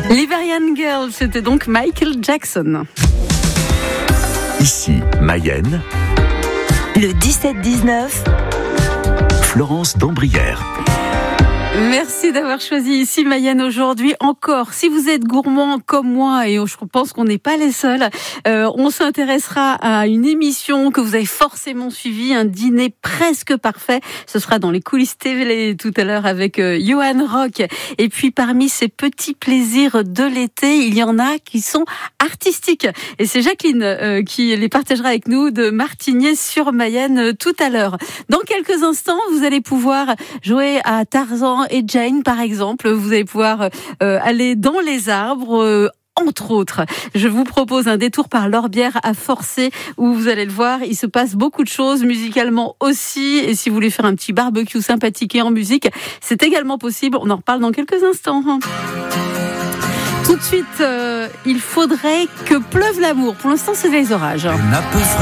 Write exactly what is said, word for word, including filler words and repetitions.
Liberian Girl, c'était donc Michael Jackson. Ici, Mayenne. Le dix-sept dix-neuf. Florence d'Ambrières. Merci d'avoir choisi ici Mayenne aujourd'hui. Encore, si vous êtes gourmand comme moi, et je pense qu'on n'est pas les seuls, euh, on s'intéressera à une émission que vous avez forcément suivie, un dîner presque parfait. Ce sera dans les coulisses T V tout à l'heure avec euh, Johan Rock. Et puis parmi ces petits plaisirs de l'été, il y en a qui sont artistiques. Et c'est Jacqueline euh, qui les partagera avec nous de Martigny-sur-Mayenne euh, tout à l'heure. Dans quelques instants, vous allez pouvoir jouer à Tarzan et Jane, par exemple. Vous allez pouvoir euh, aller dans les arbres, euh, entre autres. Je vous propose un détour par l'Orbière à Forcé, où vous allez le voir, il se passe beaucoup de choses, musicalement aussi. Et si vous voulez faire un petit barbecue sympathique et en musique, c'est également possible. On en reparle dans quelques instants. Tout de suite, euh, il faudrait que pleuve l'amour. Pour l'instant, c'est les orages.